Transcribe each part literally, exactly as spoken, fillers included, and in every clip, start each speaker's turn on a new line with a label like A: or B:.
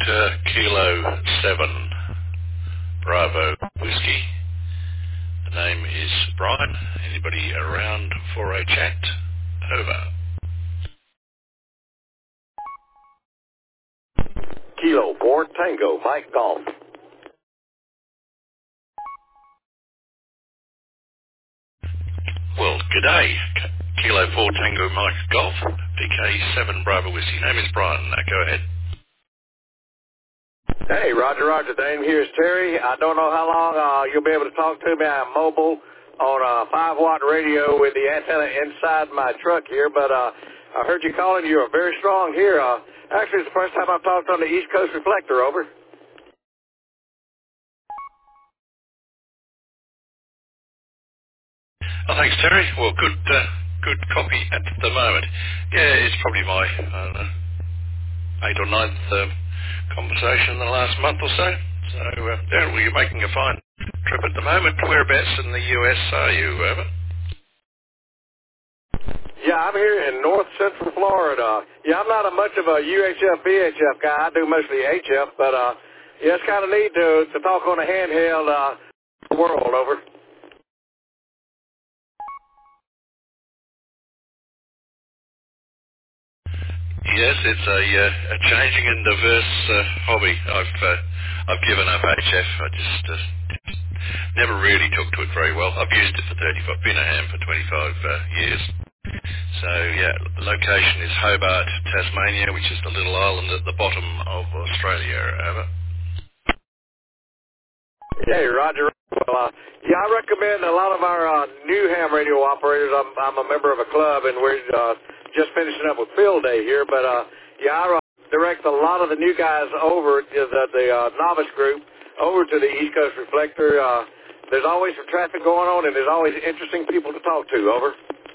A: Victor Kilo seven Bravo Whiskey. The name is Brian. Anybody around for a chat? Over.
B: Kilo four Tango Mike Golf.
A: Well, g'day. K- Kilo four Tango Mike Golf. P K seven Bravo Whiskey. Name is Brian. Now go ahead.
B: Hey, Roger, Roger. The name here is Terry. I don't know how long uh, you'll be able to talk to me. I'm mobile on a five watt radio with the antenna inside my truck here, but uh, I heard you calling. You're very strong here. Uh, actually, it's the first time I've talked on the East Coast Reflector, over.
A: Oh, thanks, Terry. Well, good uh, good copy at the moment. Yeah, it's probably my I don't know, eighth or ninth um, conversation in the last month or so. So, uh, yeah, well, you're making a fine trip at the moment. Whereabouts in the U S are you, Over?
B: Yeah, I'm here in north central Florida. Yeah, I'm not a much of a U H F, V H F guy. I do mostly H F, but uh, yeah, it's kind of neat to, to talk on a handheld uh, world, over.
A: Yes, it's a, uh, a changing and diverse uh, hobby. I've uh, I've given up H F. I just uh, never really took to it very well. I've used it for thirty-five, been a ham for twenty-five uh, years. So yeah, location is Hobart, Tasmania, which is the little island at the bottom of Australia. Over.
B: Hey, Roger. Well, uh, yeah, I recommend a lot of our uh, new ham radio operators. I'm, I'm a member of a club, and we're uh, just finishing up with field day here. But uh, yeah, I uh, direct a lot of the new guys over to the, the uh, novice group over to the East Coast Reflector. Uh, there's always some traffic going on, and there's always interesting people to talk to. Over.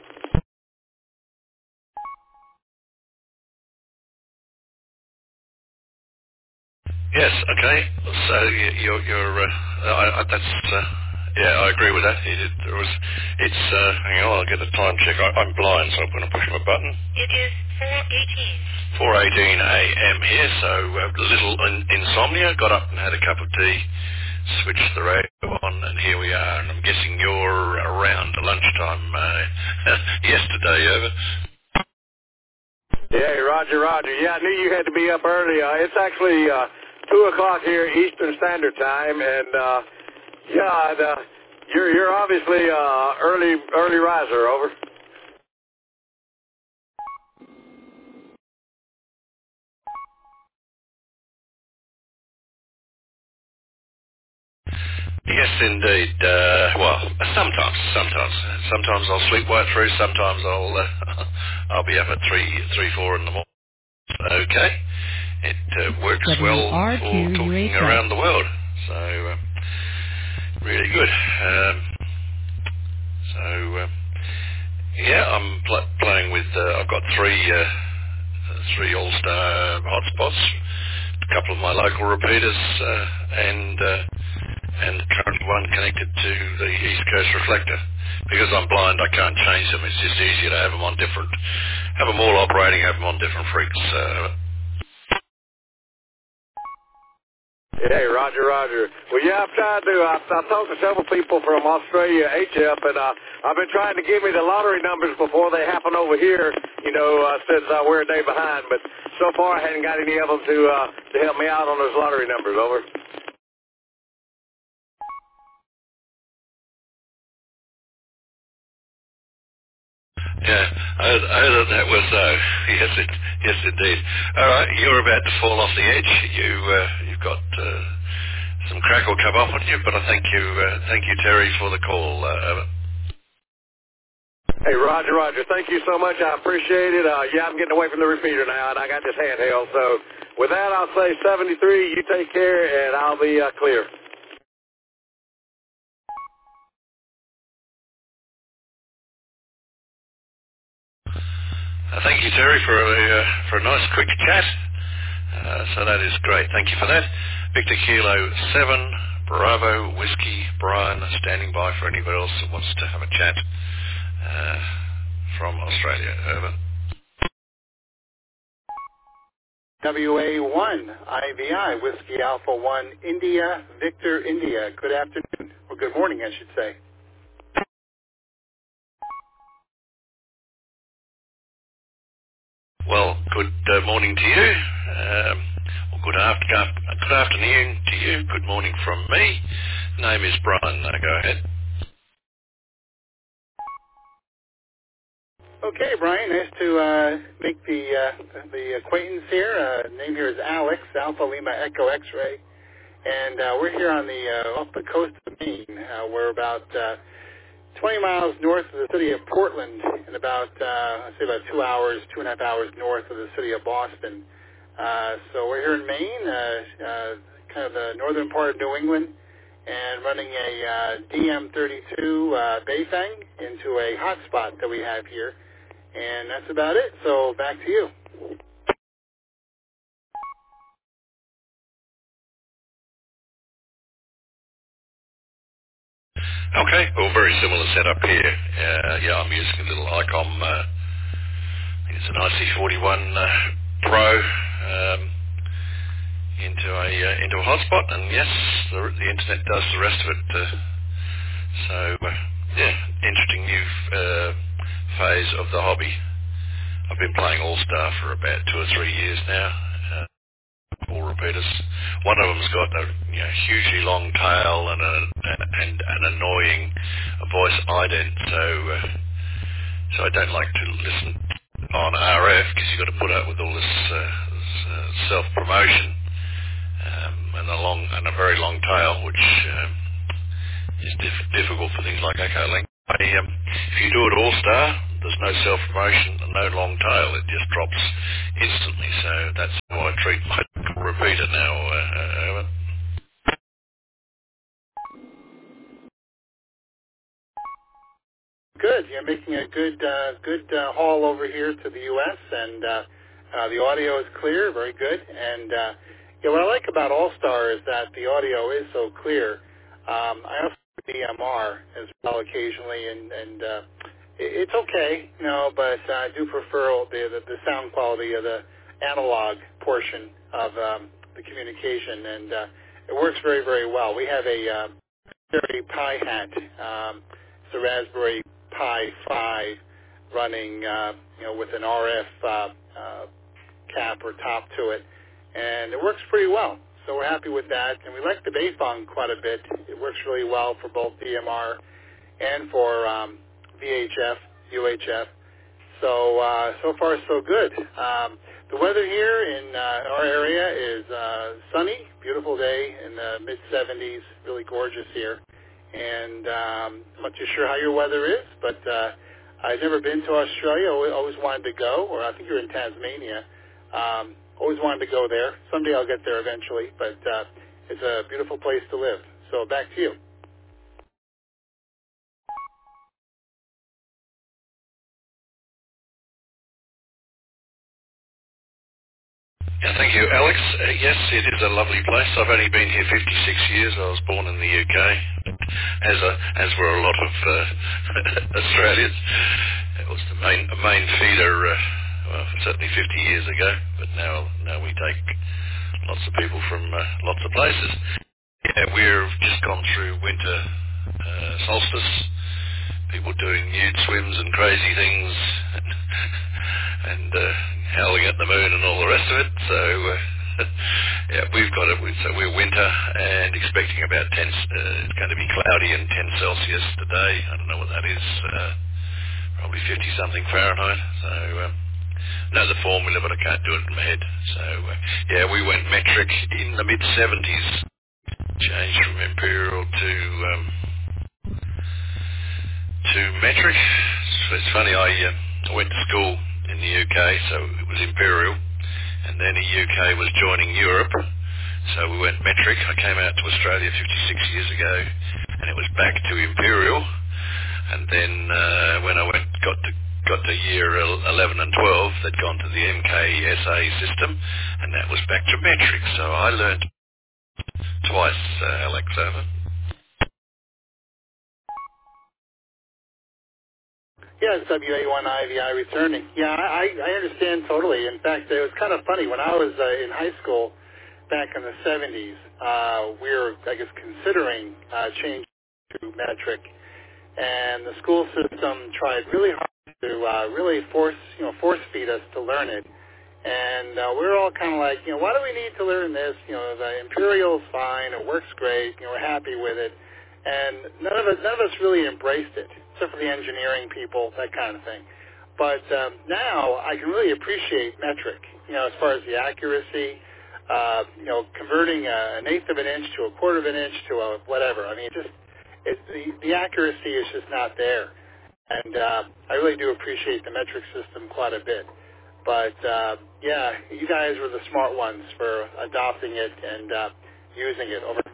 A: Yes. Okay. So y- you're you're uh, I, I, that's uh, yeah, I agree with that. It, it, there was it's uh, hang on, I'll get a time check. I, I'm blind, so I'm going to push my button. It is four eighteen. four eighteen a.m. here, so uh, a little in, insomnia. Got up and had a cup of tea, switched the radio on, and here we are. And I'm guessing you're around lunchtime uh, yesterday, over.
B: Yeah, Roger, Roger. Yeah, I knew you had to be up early. Uh, it's actually uh, two o'clock here Eastern Standard Time, and uh, yeah, and, uh, you're you're obviously uh, early early riser, over.
A: Yes, indeed. Uh, well, sometimes, sometimes, sometimes I'll sleep right through. Sometimes I'll uh, I'll be up at three, three, four in the morning. Okay, it uh, works well for talking around the world. So uh, really good. Um, so uh, yeah, I'm pl- playing with. Uh, I've got three uh, three all-star hotspots. A couple of my local repeaters uh, and. Uh, and currently one connected to the East Coast Reflector. Because I'm blind, I can't change them. It's just easier to have them on different, have them all operating, have them on different freaks. Uh,
B: Hey, Roger, Roger. Well, yeah, I've tried to. I've, I've talked to several people from Australia, H F, and uh, I've been trying to give me the lottery numbers before they happen over here. You know, uh, since uh, we're a day behind, but so far I hadn't got any of them to uh, to help me out on those lottery numbers. Over.
A: yeah, I heard, I heard that that was so. Yes, it, yes, indeed. All right, you're about to fall off the edge. You, uh, you've got uh, some crack will come off on you, but I thank you, uh, thank you, Terry, for the call. Uh,
B: Hey, Roger, Roger. Thank you so much. I appreciate it. Uh, yeah, I'm getting away from the repeater now, and I got this handheld. So with that, I'll say seventy-three. You take care, and I'll be uh, clear.
A: Uh, Thank you, Terry, for a, uh, for a nice quick chat. Uh, so that is great. Thank you for that. Victor Kilo seven, Bravo Whiskey, Brian, standing by for anybody else that wants to have a chat uh, from Australia. Over.
C: W A one I V I, Whiskey Alpha one, India, Victor, India. Good afternoon, or good morning, I should say.
A: Well, good uh, morning to you. Um, well, good, after, good afternoon to you. Good morning from me. Name is Brian. Uh, go ahead.
C: Okay, Brian, nice to uh, make the uh, the acquaintance here. Uh, name here is Alex, Alpha Lima Echo X-Ray, and uh, we're here on the uh, off the coast of Maine. Uh, we're about uh, twenty miles north of the city of Portland, and about uh, I'd say about two hours, two and a half hours north of the city of Boston. Uh, so we're here in Maine, uh, uh, kind of the northern part of New England, and running a uh, D M thirty-two uh, Baifeng into a hotspot that we have here. And that's about it. So back to you.
A: Okay, well, very similar setup here. Uh, yeah, I'm using a little ICOM. Uh, I think it's an I C forty-one uh, Pro um, into a uh, into a hotspot, and yes, the, the internet does the rest of it. Uh, so, uh, yeah, interesting new uh, phase of the hobby. I've been playing All-Star for about two or three years now. Uh, all repeaters. One of them's got a you know, hugely long tail and a and an annoying voice ident. So, uh, so I don't like to listen on R F because you've got to put up with all this, uh, this uh, self promotion um, and a long and a very long tail, which um, is diff- difficult for things like Echolink. I, um, if you do it all star, there's no self-promotion and no long tail. It just drops instantly. So that's how I treat my repeater now. Uh, uh,
C: Good. You're making a good uh, good uh, haul over here to the U S, and uh, uh, the audio is clear, very good. And uh, yeah, what I like about All-Star is that the audio is so clear. Um, I also do D M R as well occasionally, and, and uh, it, it's okay, you know, but I do prefer the, the the sound quality of the analog portion of um, the communication, and uh, it works very very well. We have a uh, Raspberry Pi hat. Um, it's a Raspberry Pi five running, uh, you know, with an R F uh, uh, cap or top to it, and it works pretty well. So we're happy with that, and we like the Baifeng quite a bit. It works really well for both D M R and for um, V H F, U H F. So uh, so far so good. Um, the weather here in uh, our area is uh, sunny, beautiful day in the mid seventies, really gorgeous here. And um, I'm not too sure how your weather is, but uh, I've never been to Australia. Always, always wanted to go, or I think you're in Tasmania. Um, always wanted to go there. Someday I'll get there eventually, but uh, it's a beautiful place to live. So back to you.
A: Yeah, thank you, Alex. Uh, yes, it is a lovely place. I've only been here fifty-six years. I was born in the U K, as a, as were a lot of uh, Australians. It was the main a main feeder, uh, well, certainly fifty years ago. But now now we take lots of people from uh, lots of places. Yeah, we've just gone through winter uh, solstice. People doing nude swims and crazy things, and, and uh, howling at the moon and all the rest of it. So, uh, yeah, we've got it. So we're winter and expecting about ten. Uh, it's going to be cloudy and ten Celsius today. I don't know what that is. Uh, probably fifty something Fahrenheit. So, um, know the formula, but I can't do it in my head. So, uh, yeah, we went metric in the mid seventies. Changed from imperial to. Um, to metric. So it's funny, I uh, went to school in the U K, so it was imperial, and then the U K was joining Europe, so we went metric. I came out to Australia fifty-six years ago, and it was back to imperial, and then uh, when I went got to got to year eleven and twelve, they'd gone to the M K S A system, and that was back to metric. So I learned twice, uh, Alex, over.
C: Yeah, it's W A one I V I returning. Yeah, I, I understand totally. In fact, it was kind of funny. When I was uh, in high school back in the seventies, uh, we were, I guess, considering uh, change to metric, and the school system tried really hard to uh, really force, you know, force feed us to learn it. And uh, we were all kind of like, you know, why do we need to learn this? You know, the Imperial's fine, it works great, you know, we're happy with it. And none of us, none of us really embraced it, except for the engineering people, that kind of thing. But um, now I can really appreciate metric, you know, as far as the accuracy, uh, you know, converting a, an eighth of an inch to a quarter of an inch to a whatever. I mean, just it, the, the accuracy is just not there. And uh, I really do appreciate the metric system quite a bit. But, uh, yeah, you guys were the smart ones for adopting it and uh, using it over.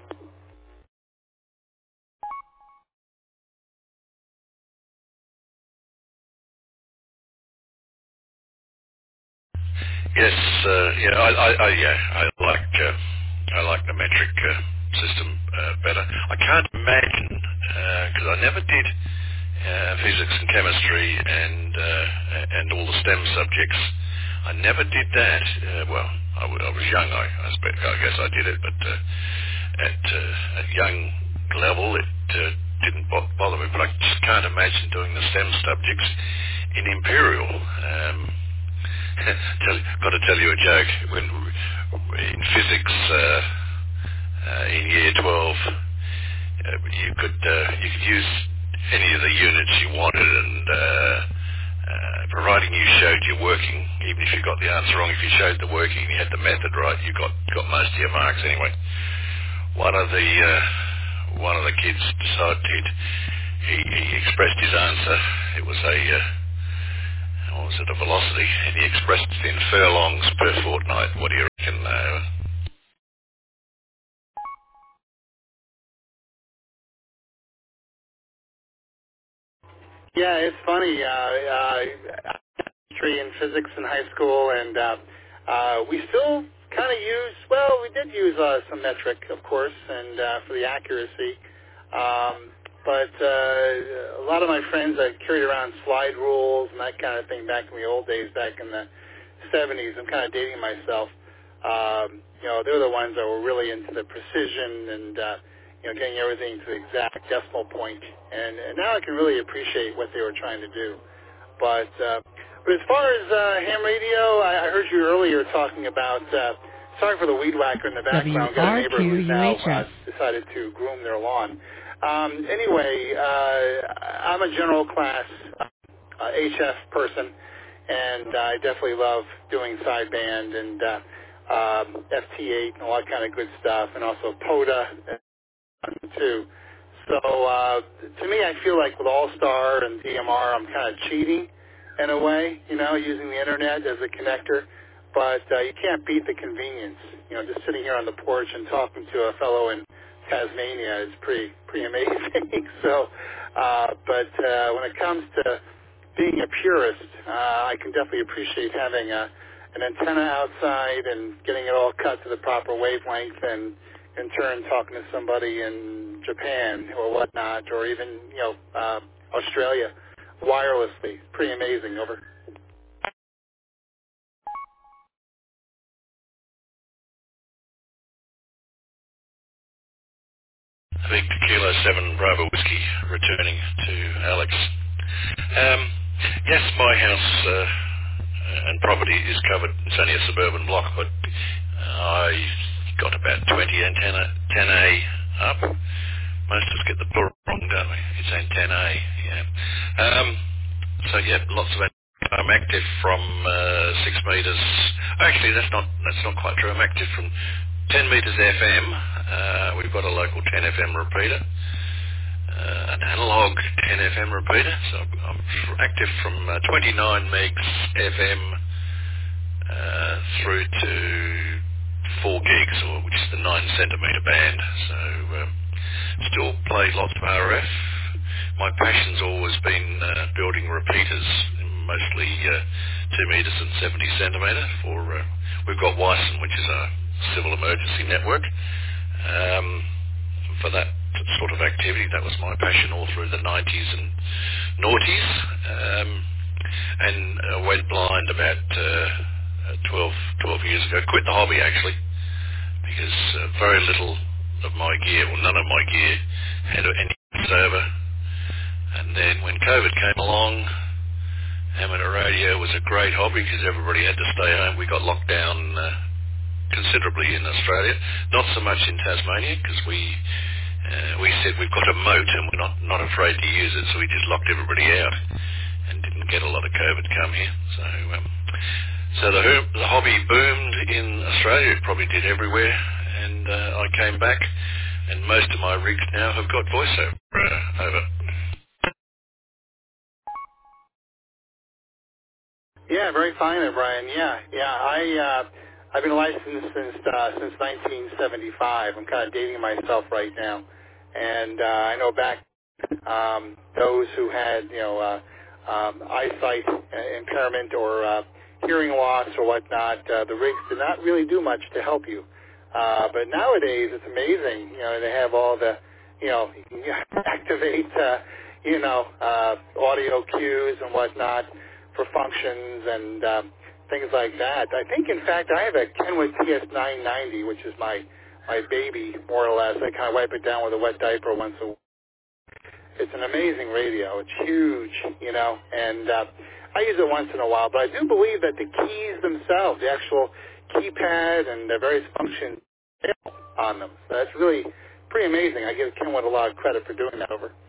A: Yes, uh, yeah, I, I, I, yeah, I like, uh, I like the metric uh, system uh, better. I can't imagine because uh, I never did uh, physics and chemistry and uh, and all the STEM subjects. I never did that. Uh, well, I, w- I was young. I, I, expect, I guess I did it, but uh, at uh, at young level, it uh, didn't bo- bother me. But I just can't imagine doing the STEM subjects in Imperial. Um, tell, got to tell you a joke. When in physics, uh, uh, in year twelve, uh, you could uh, you could use any of the units you wanted, and uh, uh, providing you showed your working, even if you got the answer wrong, if you showed the working, you had the method right, you got got most of your marks anyway. One of the uh, one of the kids decided he'd, he he expressed his answer. It was a uh, what was it, a velocity, and he expressed it in furlongs per fortnight. What do you reckon? Uh,
C: Yeah, it's funny. Uh, uh, history and physics in high school, and uh, uh, we still kind of use, well, we did use uh, some metric, of course, and uh, for the accuracy. Um, but uh, a lot of my friends that carried around slide rules and that kind of thing back in the old days, back in the seventies, I'm kind of dating myself. Um, you know, they're the ones that were really into the precision and, uh, you know, getting everything to the exact decimal point. And, and now I can really appreciate what they were trying to do. But uh, but as far as uh, ham radio, I, I heard you earlier talking about. Uh, sorry for the weed whacker in the background. Got a neighbor who's now uh, decided to groom their lawn. Um, anyway, uh, I'm a general class uh, H F person, and I definitely love doing sideband and uh, um, F T eight and all that kind of good stuff, and also POTA too. So uh, to me, I feel like with All-Star and D M R, I'm kind of cheating in a way, you know, using the internet as a connector. But uh, you can't beat the convenience. You know, just sitting here on the porch and talking to a fellow in Tasmania is pretty pretty amazing. so, uh, but uh, when it comes to being a purist, uh, I can definitely appreciate having a, an antenna outside and getting it all cut to the proper wavelength, and in turn talking to somebody in Japan or whatnot, or even, you know, uh, Australia wirelessly. Pretty amazing. Over.
A: Big Kilo seven Bravo Whiskey returning to Alex. Um, yes, my house uh, and property is covered. It's only a suburban block, but I got about twenty antenna, ten A up. Most of us get the plural wrong, don't we? It's antennae, yeah. Um, so yeah, lots of. I'm active from uh, six meters. Actually, that's not that's not quite true. I'm active from ten meters F M. Uh, we've got a local ten F M repeater, uh, an analog ten F M repeater. So I'm active from uh, twenty-nine megs F M uh, through to four gigs, or which is the nine centimeter band. So um, still play lots of R F. My passion's always been uh, building repeaters, mostly uh, two metres and seventy centimetre. For uh, we've got Wyson, which is a civil emergency network. Um, for that sort of activity. That was my passion all through the nineties and noughties. Um, and uh, went blind about uh, twelve, twelve years ago. Quit the hobby, actually, because uh, very little of my gear, well, none of my gear had any server. And then when COVID came along, amateur radio was a great hobby because everybody had to stay home. We got locked down uh, considerably in Australia, not so much in Tasmania because we uh, we said we've got a moat and we're not, not afraid to use it, so we just locked everybody out and didn't get a lot of COVID come here. So um, so the, the hobby boomed in Australia. It probably did everywhere, and uh, I came back, and most of my rigs now have got voiceover. Uh, over.
C: Yeah, very fine, O'Brien. Yeah, yeah. I uh, I've been licensed since uh, since nineteen seventy-five. I'm kind of dating myself right now, and uh, I know back um, those who had you know uh, um, eyesight impairment or uh, hearing loss or whatnot, uh, the rigs did not really do much to help you. Uh, but nowadays, it's amazing. You know, they have all the you know you can activate uh, you know uh, audio cues and whatnot for functions and um, things like that. I think, in fact, I have a Kenwood T S nine ninety, which is my my baby, more or less. I kind of wipe it down with a wet diaper once a week. It's an amazing radio. It's huge, you know, and uh, I use it once in a while. But I do believe that the keys themselves, the actual keypad and the various functions on them, so that's really pretty amazing. I give Kenwood a lot of credit for doing that over.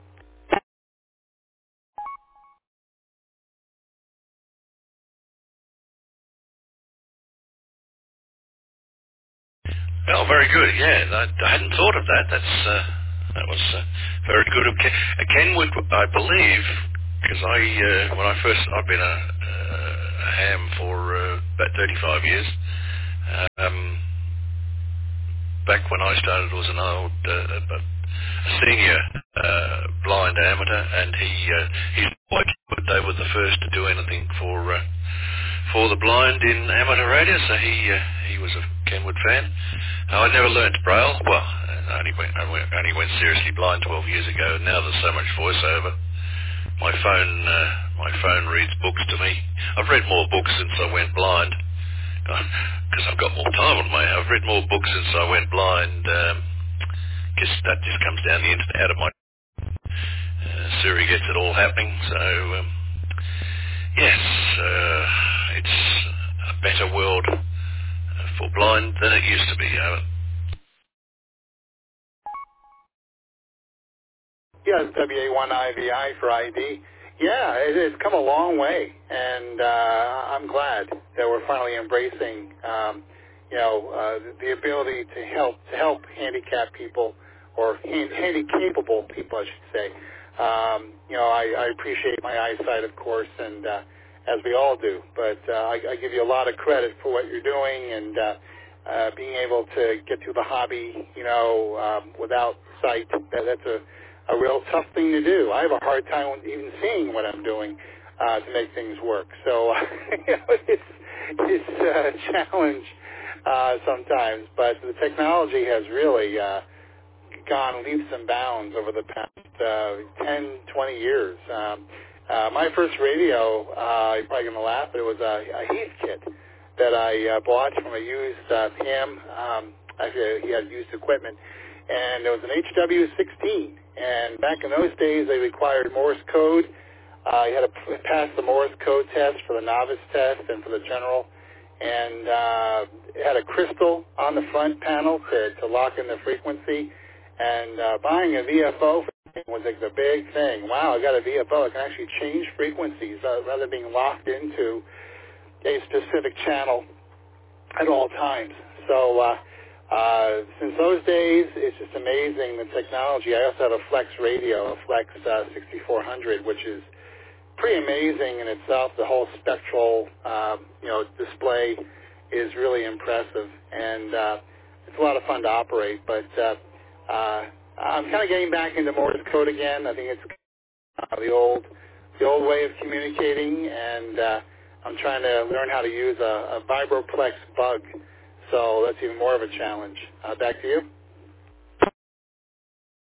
A: Oh, very good. Yeah, I, I hadn't thought of that. That's uh, that was uh, very good. of Ken, uh, Kenwood, I believe, because I uh, when I first I've been a, uh, a ham for uh, about thirty-five years. Um, back when I started, was an old uh, a senior uh, blind amateur, and he uh, he's quite good. They were the first to do anything for uh, for the blind in amateur radio, so he uh, he was a Kenwood fan. Uh, I never learnt Braille. Well, I only went, I went only went seriously blind twelve years ago. Now there's so much voiceover. My phone uh, my phone reads books to me. I've read more books since I went blind because I've got more time on my. I've read more books since I went blind. Um, just that just comes down the internet out of my uh, Siri gets it all happening. So um, yes, uh, it's a better world for blind than it used to be. Uh,
C: Yeah, it's W A one I V I for I D. Yeah, it, it's come a long way, and uh, I'm glad that we're finally embracing, um, you know, uh, the ability to help to help handicapped people or hand, handy-capable people, I should say. Um, you know, I, I appreciate my eyesight, of course, and uh, as we all do. But uh, I, I give you a lot of credit for what you're doing and uh, uh, being able to get through the hobby, you know, um, without sight. That, that's a a real tough thing to do. I have a hard time even seeing what I'm doing uh, to make things work. So uh, you know, it's it's a challenge uh, sometimes, but the technology has really uh, gone leaps and bounds over the past uh, ten, twenty years. Um, uh, my first radio, uh, you're probably going to laugh, but it was a, a Heath kit that I uh, bought from a used uh, ham. Um, actually, he had used equipment. And it was an H W sixteen. And back in those days, they required Morse code. Uh, you had to p- pass the Morse code test for the novice test and for the general. And uh, it had a crystal on the front panel to, to lock in the frequency. And uh, buying a V F O was like the big thing. Wow, I got a V F O. I can actually change frequencies uh, rather than being locked into a specific channel at all times. So uh, uh, since those days, it's just amazing, the technology. I also have a Flex radio, a Flex uh, sixty-four hundred, which is pretty amazing in itself. The whole spectral, um, you know, display is really impressive, and uh, it's a lot of fun to operate. But uh, uh, I'm kind of getting back into Morse code again. I think it's uh, the old, the old way of communicating, and uh, I'm trying to learn how to use a, a Vibroplex bug. So that's even more of a challenge. Uh, back to you.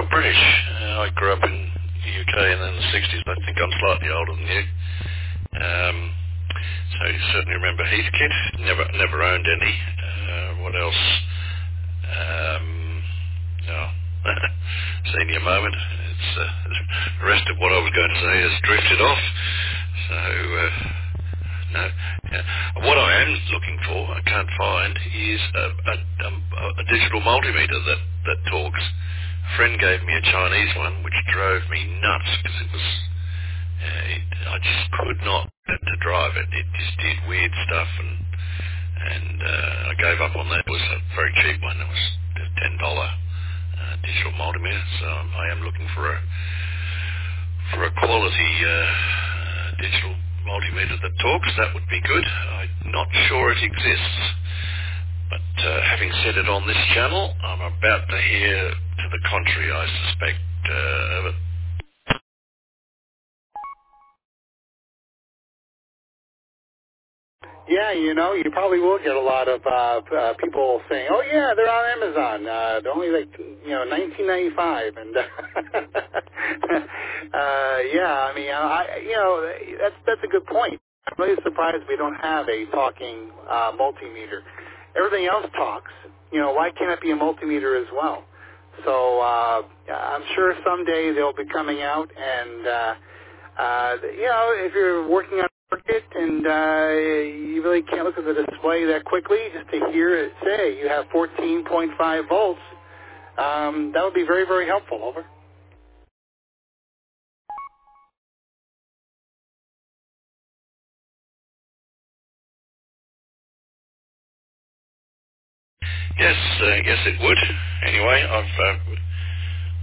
A: I'm British. Uh, I grew up in the U K and in the sixties. I think I'm slightly older than you. Um, so you certainly remember Heathkit. Never, never owned any. Uh, what else? Um, oh, senior moment. It's uh, the rest of what I was going to say has drifted off. So uh, no. Yeah. What I am looking for, I can't find, is a, a, a, a digital multimeter that that talks. A friend gave me a Chinese one, which drove me nuts because it was. Uh, it, I just could not get to drive it. It just did weird stuff, and and uh, I gave up on that. It was a very cheap one. It was a ten dollar uh, digital multimeter. So I am looking for a for a quality uh, uh, digital multimeter that talks. That would be good. I'm not sure it exists, but uh, having said it on this channel, I'm about to hear to the contrary. I suspect uh, of it.
C: Yeah, you know, you probably will get a lot of uh, uh, people saying, "Oh yeah, they're on Amazon. Uh, they're only like you know nineteen ninety-five." And uh, uh, yeah, I mean, I you know that's that's a good point. I'm really surprised we don't have a talking uh, multimeter. Everything else talks. You know, why can't it be a multimeter as well? So uh, I'm sure someday they'll be coming out, and uh, uh, you know, if you're working on market and uh, you really can't look at the display that quickly, just to hear it say you have fourteen point five volts, um, that would be very, very helpful. Over.
A: Yes, uh, yes, it would. Anyway, I've uh,